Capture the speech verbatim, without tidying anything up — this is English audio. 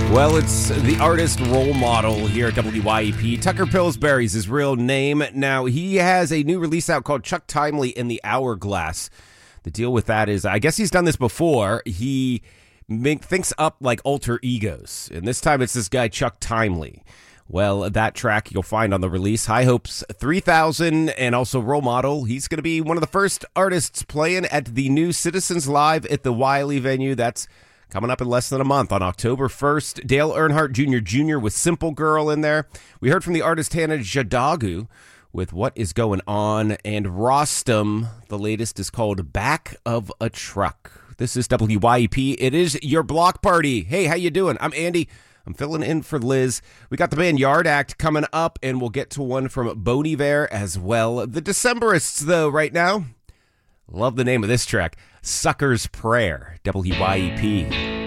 Well, it's the artist role model here at W Y E P. Tucker Pillsbury's his real name. Now, he has a new release out called Chuck Timely in the Hourglass. The deal with that is, I guess he's done this before. He make, thinks up like alter egos. And this time it's this guy, Chuck Timely. Well, that track you'll find on the release, High Hopes three thousand, and also Role Model. He's going to be one of the first artists playing at the new Citizens Live at the Wiley venue. That's coming up in less than a month on October first. Dale Earnhardt Junior Junior with Simple Girl in there. We heard from the artist Hannah Jadagu with What Is Going On. And Rostam, the latest, is called Back of a Truck. This is W Y E P. It is your block party. Hey, how you doing? I'm Andy. I'm filling in for Liz. We got the band Yard Act coming up, and we'll get to one from Bon Iver as well. The Decemberists, though, right now. Love the name of this track. Sucker's Prayer, W Y E P.